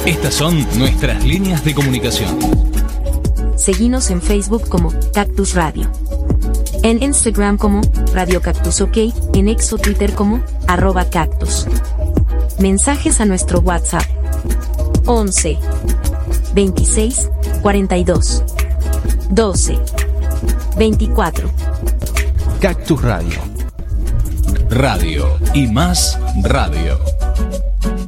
Estas son nuestras líneas de comunicación. Seguinos en Facebook como Cactus Radio. En Instagram como Radio Cactus OK, en X o Twitter como @cactus. Mensajes a nuestro WhatsApp 11 26 42 12 24. Cactus Radio. Radio y más radio.